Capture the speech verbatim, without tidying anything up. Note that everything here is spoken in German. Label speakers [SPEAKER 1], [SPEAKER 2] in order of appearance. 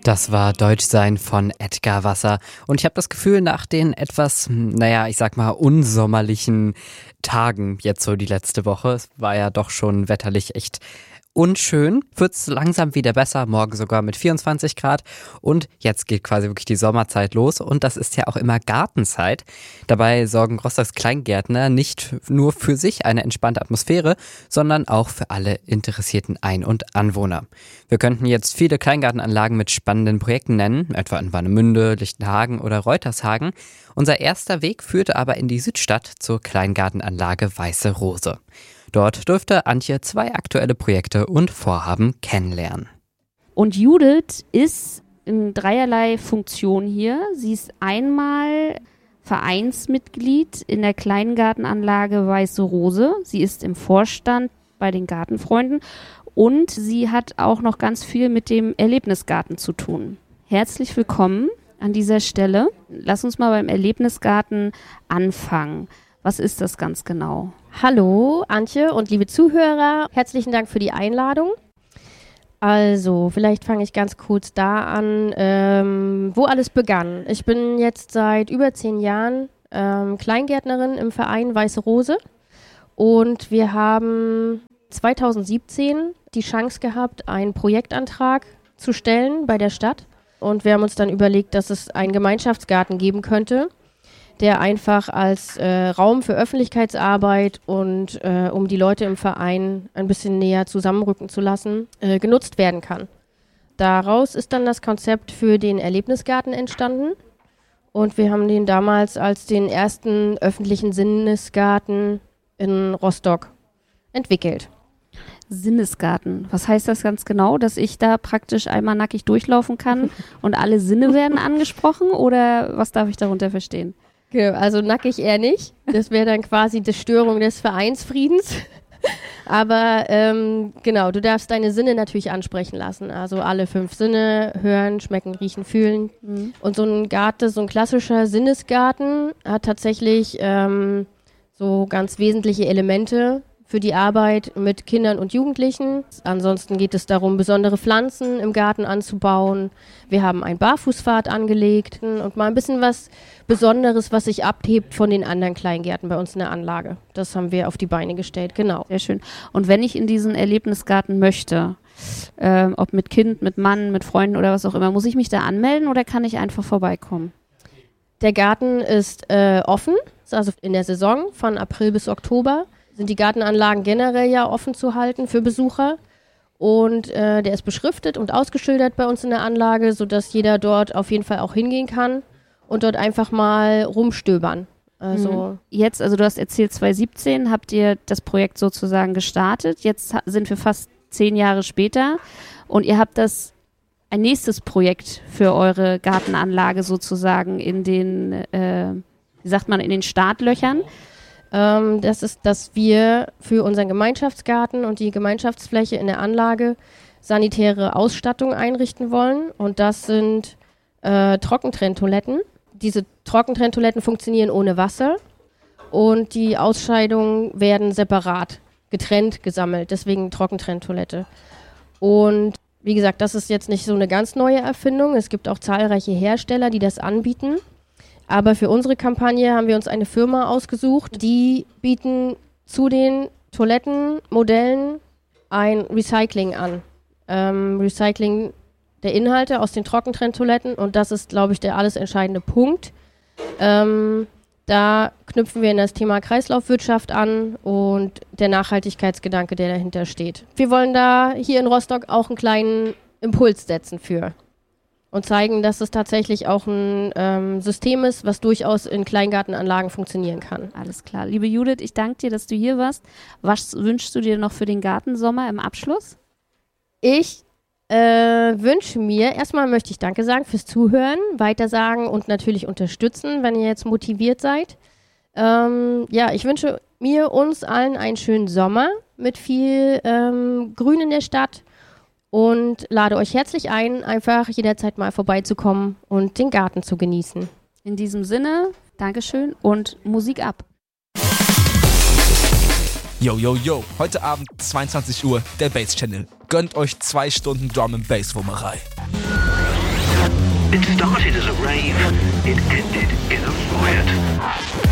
[SPEAKER 1] Das war Deutschsein von Edgar Wasser. Und ich habe das Gefühl, nach den etwas, naja, ich sag mal, unsommerlichen Tagen jetzt so die letzte Woche, es war ja doch schon wetterlich echt unschön, wird es langsam wieder besser, morgen sogar mit vierundzwanzig Grad und jetzt geht quasi wirklich die Sommerzeit los und das ist ja auch immer Gartenzeit. Dabei sorgen Rostocks Kleingärtner nicht nur für sich eine entspannte Atmosphäre, sondern auch für alle interessierten Ein- und Anwohner. Wir könnten jetzt viele Kleingartenanlagen mit spannenden Projekten nennen, etwa in Warnemünde, Lichtenhagen oder Reutershagen. Unser erster Weg führte aber in die Südstadt zur Kleingartenanlage Weiße Rose. Dort durfte Antje zwei aktuelle Projekte und Vorhaben kennenlernen.
[SPEAKER 2] Und Judith ist in dreierlei Funktion hier. Sie ist einmal Vereinsmitglied in der Kleingartenanlage Weiße Rose. Sie ist im Vorstand bei den Gartenfreunden und sie hat auch noch ganz viel mit dem Erlebnisgarten zu tun. Herzlich willkommen an dieser Stelle. Lass uns mal beim Erlebnisgarten anfangen. Was ist das ganz genau?
[SPEAKER 3] Hallo Antje und liebe Zuhörer, herzlichen Dank für die Einladung. Also, vielleicht fange ich ganz kurz da an, ähm, wo alles begann. Ich bin jetzt seit über zehn Jahren ähm, Kleingärtnerin im Verein Weiße Rose und wir haben zweitausendsiebzehn die Chance gehabt, einen Projektantrag zu stellen bei der Stadt und wir haben uns dann überlegt, dass es einen Gemeinschaftsgarten geben könnte, der einfach als äh, Raum für Öffentlichkeitsarbeit und äh, um die Leute im Verein ein bisschen näher zusammenrücken zu lassen, äh, genutzt werden kann. Daraus ist dann das Konzept für den Erlebnisgarten entstanden und wir haben den damals als den ersten öffentlichen Sinnesgarten in Rostock entwickelt.
[SPEAKER 2] Sinnesgarten. Was heißt das ganz genau? Dass ich da praktisch einmal nackig durchlaufen kann und alle Sinne werden angesprochen oder was darf ich darunter verstehen?
[SPEAKER 3] Also nackig eher nicht. Das wäre dann quasi die Störung des Vereinsfriedens. Aber ähm, genau, du darfst deine Sinne natürlich ansprechen lassen. Also alle fünf Sinne, hören, schmecken, riechen, fühlen. Mhm. Und so ein Garten, so ein klassischer Sinnesgarten hat tatsächlich ähm, so ganz wesentliche Elemente für die Arbeit mit Kindern und Jugendlichen. Ansonsten geht es darum, besondere Pflanzen im Garten anzubauen. Wir haben einen Barfußpfad angelegt und mal ein bisschen was Besonderes, was sich abhebt von den anderen Kleingärten bei uns in der Anlage. Das haben wir auf die Beine gestellt, genau.
[SPEAKER 2] Sehr schön. Und wenn ich in diesen Erlebnisgarten möchte, äh, ob mit Kind, mit Mann, mit Freunden oder was auch immer, muss ich mich da anmelden oder kann ich einfach vorbeikommen?
[SPEAKER 3] Der Garten ist äh, offen, also in der Saison von April bis Oktober sind die Gartenanlagen generell ja offen zu halten für Besucher und äh, der ist beschriftet und ausgeschildert bei uns in der Anlage, sodass jeder dort auf jeden Fall auch hingehen kann und dort einfach mal rumstöbern. Also
[SPEAKER 2] mhm. Jetzt, also du hast erzählt, zwanzig siebzehn habt ihr das Projekt sozusagen gestartet, jetzt ha- sind wir fast zehn Jahre später und ihr habt das ein nächstes Projekt für eure Gartenanlage sozusagen in den, äh, wie sagt man, in den Startlöchern.
[SPEAKER 3] Das ist, dass wir für unseren Gemeinschaftsgarten und die Gemeinschaftsfläche in der Anlage sanitäre Ausstattung einrichten wollen. Und das sind äh, Trockentrenntoiletten. Diese Trockentrenntoiletten funktionieren ohne Wasser und die Ausscheidungen werden separat, getrennt gesammelt. Deswegen Trockentrenntoilette. Und wie gesagt, das ist jetzt nicht so eine ganz neue Erfindung. Es gibt auch zahlreiche Hersteller, die das anbieten. Aber für unsere Kampagne haben wir uns eine Firma ausgesucht, die bieten zu den Toilettenmodellen ein Recycling an. Ähm, Recycling der Inhalte aus den Trockentrenntoiletten und das ist, glaube ich, der alles entscheidende Punkt. Ähm, da knüpfen wir in das Thema Kreislaufwirtschaft an und der Nachhaltigkeitsgedanke, der dahinter steht. Wir wollen da hier in Rostock auch einen kleinen Impuls setzen für. Und zeigen, dass es tatsächlich auch ein ähm, System ist, was durchaus in Kleingartenanlagen funktionieren kann.
[SPEAKER 2] Alles klar. Liebe Judith, ich danke dir, dass du hier warst. Was wünschst du dir noch für den Gartensommer im Abschluss?
[SPEAKER 3] Ich äh, wünsche mir, erstmal möchte ich Danke sagen fürs Zuhören, weitersagen und natürlich unterstützen, wenn ihr jetzt motiviert seid. Ähm, ja, ich wünsche mir, uns allen einen schönen Sommer mit viel ähm, Grün in der Stadt. Und lade euch herzlich ein, einfach jederzeit mal vorbeizukommen und den Garten zu genießen.
[SPEAKER 2] In diesem Sinne, Dankeschön und Musik ab.
[SPEAKER 4] Yo, yo, yo, heute Abend zweiundzwanzig Uhr, der Bass Channel. Gönnt euch zwei Stunden Drum and Bass Wummerei.
[SPEAKER 5] It started as a rave, it ended in a riot.